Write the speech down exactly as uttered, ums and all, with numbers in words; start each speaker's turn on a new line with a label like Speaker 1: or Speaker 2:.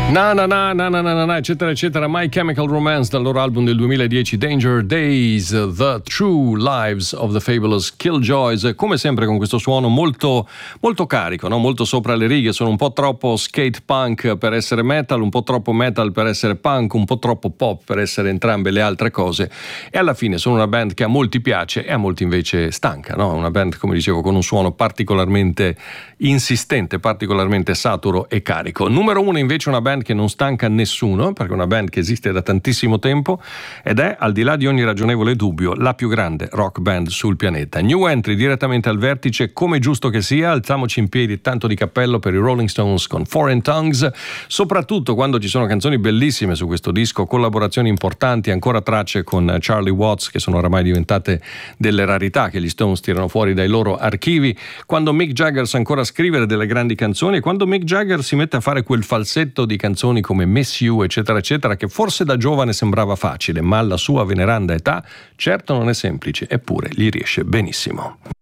Speaker 1: Na na na na na na na eccetera eccetera. My Chemical Romance dal loro album del duemiladieci Danger Days, The True Lives of the Fabulous Killjoys, come sempre con questo suono molto molto carico, no? Molto sopra le righe. Sono un po' troppo skate punk per essere metal, un po' troppo metal per essere punk, un po' troppo pop per essere entrambe le altre cose, e alla fine sono una band che a molti piace e a molti invece stanca, no? Una band, come dicevo, con un suono particolarmente insistente, particolarmente saturo e carico. Numero uno invece una band che non stanca nessuno, perché è una band che esiste da tantissimo tempo ed è, al di là di ogni ragionevole dubbio, la più grande rock band sul pianeta. New entry direttamente al vertice, come giusto che sia. Alziamoci in piedi, tanto di cappello per i Rolling Stones con Foreign Tongues, soprattutto quando ci sono canzoni bellissime su questo disco, collaborazioni importanti, ancora tracce con Charlie Watts che sono oramai diventate delle rarità che gli Stones tirano fuori dai loro archivi, quando Mick Jagger sa ancora scrivere delle grandi canzoni e quando Mick Jagger si mette a fare quel falsetto di canzoni come Miss You eccetera eccetera, che forse da giovane sembrava facile, ma alla sua veneranda età certo non è semplice, eppure gli riesce benissimo.